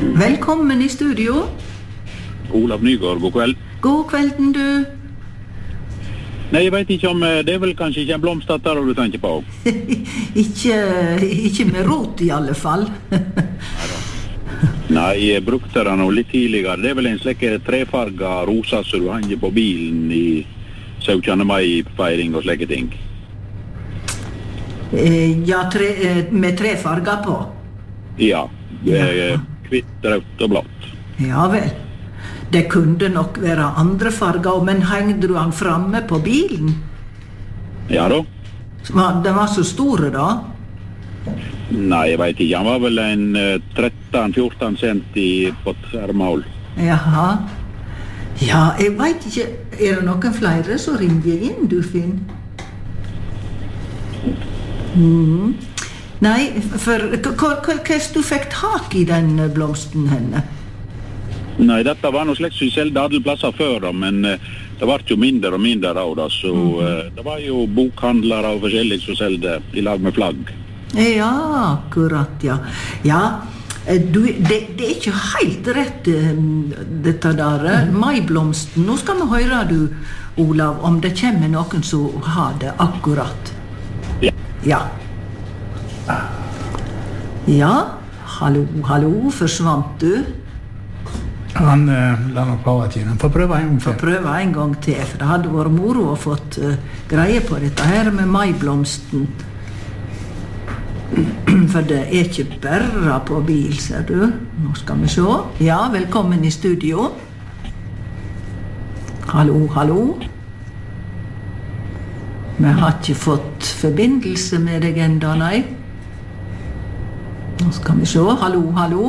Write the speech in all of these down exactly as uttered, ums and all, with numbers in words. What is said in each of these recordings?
Velkommen i studio. Olav Nygaard, god kveld. God kvelden, du. Nei, jeg vet ikke om, det er vel kanskje ikke en blomsterter du tenker på? ikke, ikke med rot i alle fall. Nei, jeg brukte den litt tidligere. Det er vel en slik trefarga rosa som du henger på bilen i syttende mai-feiring og slike ting. Ja, tre, med tre farger på? Ja, det er kvitt, rødt og blått. Ja vel. Det kunne nok være andre farger, men hengte du han framme på bilen? Ja da. Den var så store da? Nei, jeg vet ikke. Han var vel en tretten fjorten centi på tverrmål. Jaha. Ja, jeg vet ikke. Er det noen flere som ringer inn, du, Finn? Mm. Nei, for hva du fikk tak i den blomsten henne? Nei, dette var noe slik som vi seldte alle plasser før, da, men uh, det var jo mindre og mindre av det, så uh, det var jo bokhandlere og forskjellig som seldte i lag med flagg. Ja, akkurat, ja. Ja, du, det, det er ikke helt rett, dette der. Maiblomsten, nå skal vi høre du, Olav, om det kommer noen som har det akkurat. Ja. Ja. Ja, hallo, hallo, forsvant du? Han uh, la nok prøve til. Han får prøve en gang til. Får prøve en gang til, for det hadde vært moro å fått uh, greie på dette her med maiblomsten. For det er ikke bare på bil, ser du. Nå skal vi se. Ja, velkommen i studio. Hallo, hallo. Vi har ikke fått forbindelse med deg enda, nei. Nå skal vi se. Hallo, hallo.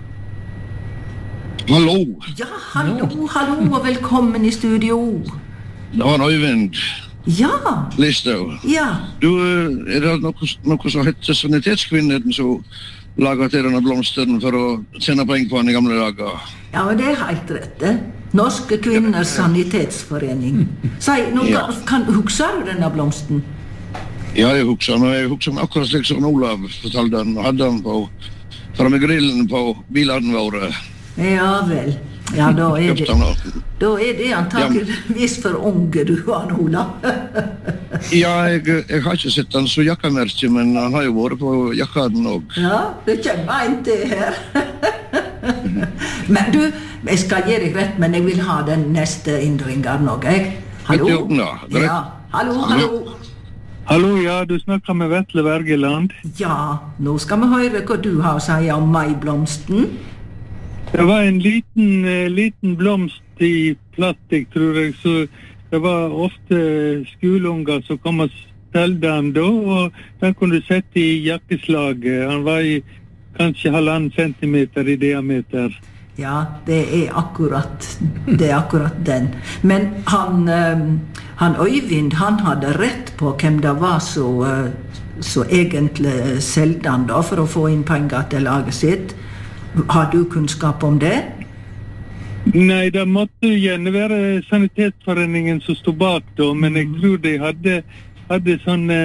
Hallo. Ja, hallo, hallo, og velkommen i studio. Det var en Øyvind. Ja. Listau. Ja. Du, er det noe, noe som heter sanitetskvinnen som lager til denne blomsten for å tjene penger på den i gamle dager? Ja, men det er helt rett, det. Norske kvinners sanitetsforening. Si, nå Ja. kan, husker du denne blomsten? Ja, jeg husker den, og jeg husker den akkurat slik som Olav fortalte den, og hadde den på, framme grillen på bilene våre. Ja vel. Ja, da er det, Kjøpte den da. da er det antakeligvis for unge du, han Olav. Ja, jeg, jeg har ikke sett den så jakkamerke, men han har jo vært på jakkaden også. Ja, det kommer en til her. Men du, jeg skal gi deg rett, men jeg vil ha den neste innringeren også, jeg. Hallo? Vet du, ja, greit. Ja, hallo, hallo. Hallo, ja, du snakker med Vetle Wergeland. Ja, nå skal vi høre hva du har å si om maiblomsten. Det var en liten, eh, liten blomst i plastikk, tror jeg, så det var ofte skoleunger som kom og stelte den da, og den kunne du sette i jakkeslaget. Han var i kanskje halvannen centimeter i diameter. Ja, det er akkurat, det er akkurat den. Men han, han Øyvind, han hadde rett på hvem det var som så egentlig selte han da, for å få inn penger til laget sitt. Har du kunnskap om det? Nei, det måtte gjerne være Sanitetsforeningen som stod bak da, men jeg tror de hadde, hadde sånne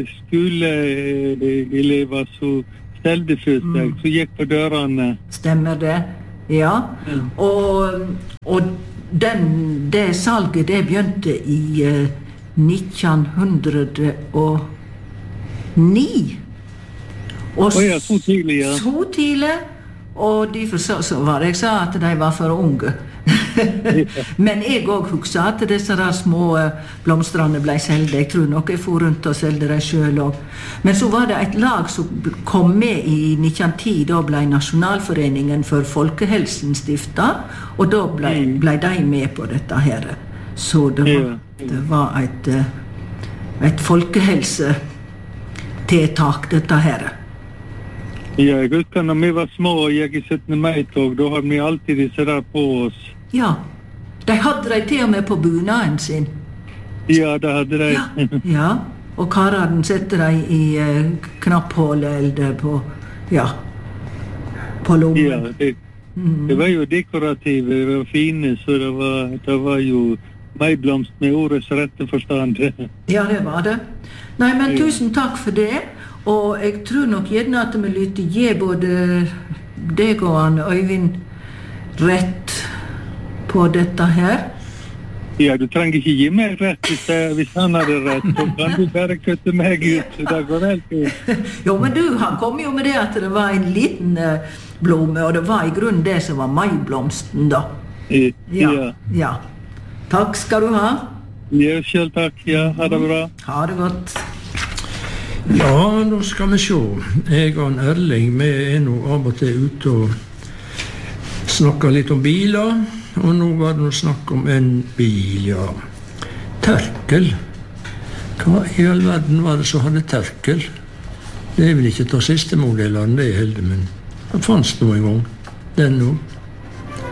skoleelever som stelte for seg, som gikk på dørene. Stemmer det? Ja. Mm. Og, og den, det salget, det begynte i uh, nitten hundre og ni. Og oh ja, så tidlig, ja. Så tidlig. Og derfor så, så var det jeg sa at de var for unge. Men jeg også husker at disse der små blomstrene ble selgt. Jeg tror nok jeg for rundt og selgte dem selv også. Men så var det et lag som kom med i nitten ti. Da ble Nasjonalforeningen for Folkehelsen stiftet, og da ble, ble de med på dette her. Så det var, det var et, et folkehelsetiltak, dette her. Ja, jeg husker når vi var små og gikk i syttende mai-tog, da hadde vi alltid disse der på oss. Ja, de hadde de til og med på bunaden sin. Ja, det hadde de. Ja, ja. Og kararen setter de i uh, knapphålet eller på, ja, på lommen. Ja, det, mm. det var jo dekorative, det var fine, så det var, det var jo maiblomst med ordets rette forstand. Ja, det var det. Nei, men tusen takk for det. Og jeg tror nok gjerne at vi lytter gi både deg og han Øyvind rett på dette her? Ja, du trenger ikke gi meg rett hvis, jeg, hvis han hadde rett. Så kan du bare kutte meg ut. Det går helt ut. Jo, men du, han kom jo med det at det var en liten uh, blomme, og det var i grunnen det som var maiblomsten, da. I, Ja, ja. ja. Takk skal du ha. Ja, selv takk. Ja, ha det bra. Ha det godt. Ja, nå skal vi se. Jeg og en Erling, vi er nå av og til ute og snakker litt om biler. Og nå var det noe snakk om en bil, ja. Terkel. Hva i all verden var det som hadde terkel? Det er vel ikke til siste modellene, det er heldig, men det fanns noe en gang. Den nå.